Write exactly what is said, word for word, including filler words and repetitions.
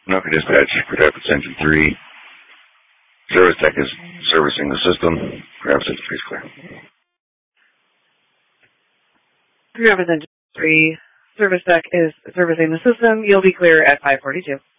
Okay, dispatch, Port Rapids Engine three. Service tech is servicing the system. Port Rapids Engine three is clear. Port Rapids Engine three. Service tech is servicing the system. You'll be clear at five forty-two.